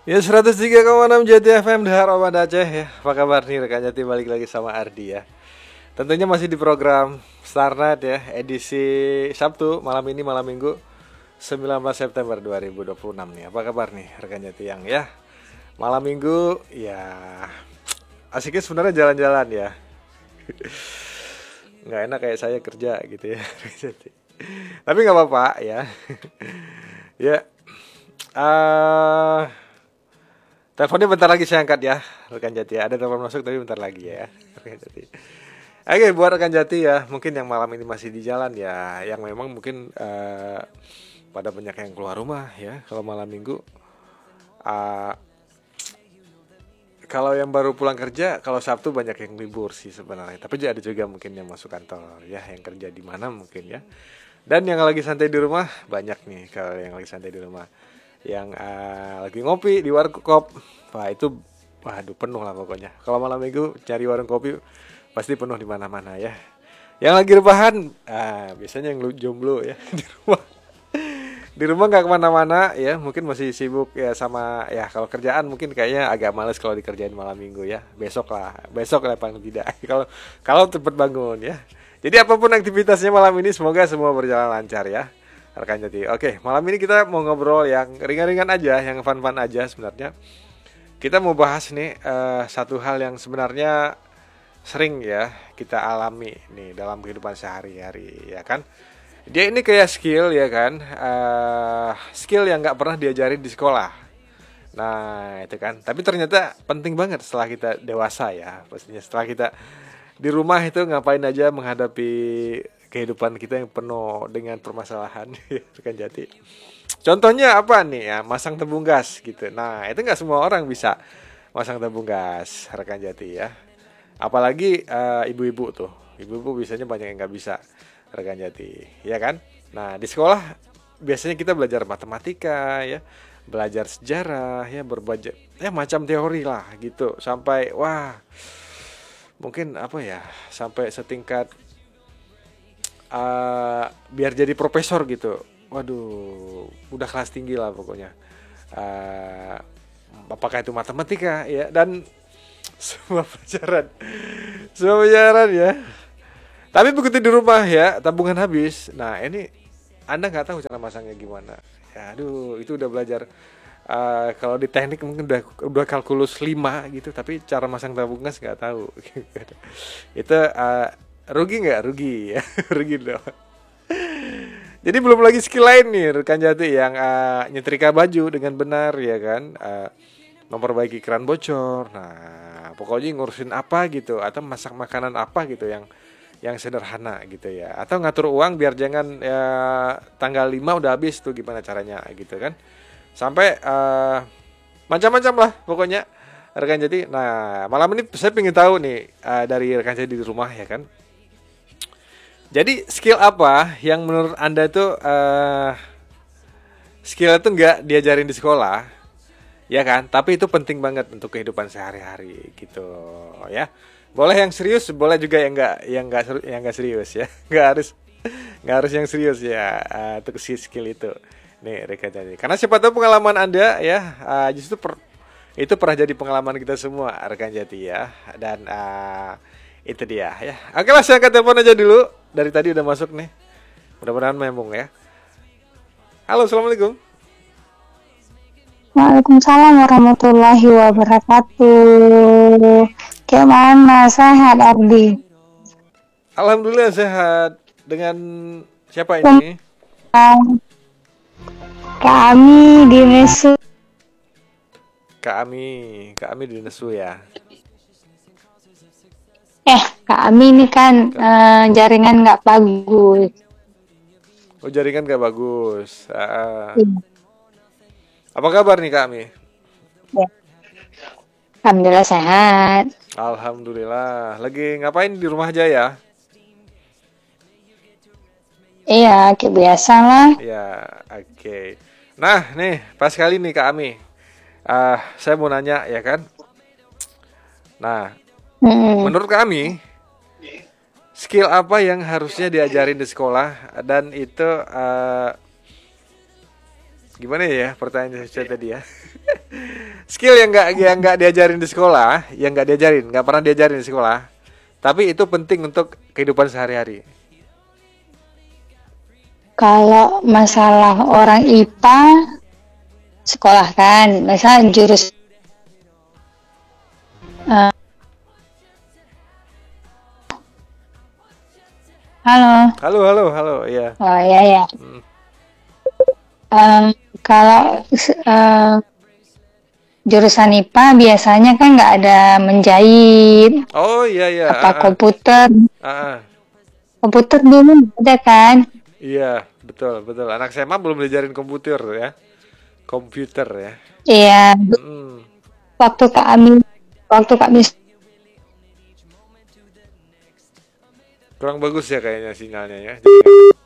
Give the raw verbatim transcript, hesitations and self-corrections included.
Ya seratus tiga koma enam J T F M Dahar Oman Aceh ya. Apa kabar nih rekan Jati, balik lagi sama Ardi ya. Tentunya masih di program Starnet ya, edisi Sabtu malam ini, malam Minggu sembilan belas September dua ribu dua puluh enam nih. Apa kabar nih rekan Jati yang ya malam Minggu ya, asiknya sebenarnya jalan-jalan ya. Nggak enak kayak saya kerja gitu ya. Tapi nggak apa-apa ya. Ya, uh, teleponnya bentar lagi saya angkat ya, rekan Jati. Ada telepon masuk tapi bentar lagi ya, rekan Jati. Oke, buat rekan Jati ya, mungkin yang malam ini masih di jalan ya, yang memang mungkin uh, pada banyak yang keluar rumah ya, kalau malam minggu. Uh, kalau yang baru pulang kerja, kalau Sabtu banyak yang libur sih sebenarnya. Tapi ada juga mungkin yang masuk kantor ya, yang kerja di mana mungkin ya. Dan yang lagi santai di rumah banyak nih, kalau yang lagi santai di rumah. Yang uh, lagi ngopi di warkop, wah itu waduh penuh lah pokoknya. Kalau malam minggu cari warung kopi pasti penuh di mana-mana ya. Yang lagi rebahan, ah, biasanya yang jomblo ya di rumah. Di rumah nggak kemana-mana ya, mungkin masih sibuk ya sama ya, kalau kerjaan mungkin kayaknya agak males kalau dikerjain malam minggu ya. Besok lah, besok lah paling tidak. Kalau kalau cepat bangun ya. Jadi apapun aktivitasnya malam ini, semoga semua berjalan lancar ya, rekan Jati. Oke, malam ini kita mau ngobrol yang ringan-ringan aja, yang fun-fun aja sebenarnya. Kita mau bahas nih uh, satu hal yang sebenarnya sering ya kita alami nih dalam kehidupan sehari-hari ya kan. Dia ini kayak skill ya kan, uh, skill yang nggak pernah diajarin di sekolah. Nah itu kan, tapi ternyata penting banget setelah kita dewasa ya, pastinya setelah kita di rumah itu ngapain aja menghadapi kehidupan kita yang penuh dengan permasalahan rekan Jati. Contohnya apa nih ya, masang tabung gas gitu. Nah itu nggak semua orang bisa masang tabung gas rekan Jati ya. Apalagi uh, ibu-ibu tuh, ibu-ibu biasanya banyak yang nggak bisa rekan Jati, ya kan? Nah di sekolah biasanya kita belajar matematika ya, belajar sejarah ya, berbagai ya macam teori lah gitu, sampai wah mungkin apa ya, sampai setingkat uh, biar jadi profesor gitu. Waduh, udah kelas tinggi lah pokoknya. Uh, apakah itu matematika ya, dan semua pelajaran, semua pelajaran ya. Tapi begitu di rumah ya, tabungan habis. Nah ini Anda nggak tahu cara masangnya gimana. Ya, aduh, itu udah belajar. Uh, kalau di teknik mungkin udah udah kalkulus lima gitu, tapi cara masang tabung gas nggak tahu. Itu uh, rugi nggak? Rugi ya, rugi dong. Jadi belum lagi skill lain nih rekan Jati, yang uh, nyetrika baju dengan benar ya kan, uh, memperbaiki keran bocor. Nah pokoknya ngurusin apa gitu, atau masak makanan apa gitu yang yang sederhana gitu ya, atau ngatur uang biar jangan ya, tanggal lima udah habis tuh, gimana caranya gitu kan. Sampai uh, macam-macam lah pokoknya rekan Jati. Nah malam ini saya pengen tahu nih uh, dari rekan Jati di rumah ya kan. Jadi skill apa yang menurut Anda tuh uh, skill itu nggak diajarin di sekolah ya kan, tapi itu penting banget untuk kehidupan sehari-hari gitu ya. Boleh yang serius, boleh juga yang nggak yang nggak yang nggak serius ya. Nggak harus nggak harus yang serius ya uh, untuk skill itu. Nih rekan Jati, karena siapa tahu pengalaman Anda ya, uh, justru per, itu pernah jadi pengalaman kita semua rekan Jati ya. Dan uh, itu dia ya. Oke lah, saya angkat telepon aja dulu. Dari tadi udah masuk nih, mudah-mudahan memang ya. Halo, assalamualaikum. Waalaikumsalam warahmatullahi wabarakatuh. Gimana, sehat Ardi? Alhamdulillah sehat. Dengan siapa ini? Kami di Nesu. Kak Ami, Kak Ami di Nesu ya. Eh, Kak Ami ini kan uh, jaringan nggak bagus. Oh, jaringan nggak bagus. Uh, hmm. Apa kabar nih Kak Ami? Ya. Alhamdulillah sehat. Alhamdulillah. Lagi ngapain di rumah aja ya? Iya, kayak biasa lah. Ya, oke. Okay. Nah, nih pas kali nih Kak Ami. Uh, saya mau nanya ya kan. Nah, hmm. menurut Kak Ami, skill apa yang harusnya diajarin di sekolah, dan itu uh, gimana ya pertanyaan saya tadi ya? skill yang nggak yang nggak diajarin di sekolah, yang nggak diajarin, nggak pernah diajarin di sekolah, tapi itu penting untuk kehidupan sehari-hari. Kalau masalah orang I P A, sekolah kan, misal jurus eh, halo, Halo, halo, halo, iya. oh ya ya. Hmm. Em, kalau eh, jurusan I P A biasanya kan nggak ada menjahit, Oh iya iya. apa Ah, ah. komputer, Ah, ah. komputer dulu ada kan? Iya, betul, betul. Anak S M A belum diajarin komputer ya. Komputer ya. Iya, Mm. waktu kami waktu kami Kurang bagus ya kayaknya sinyalnya ya.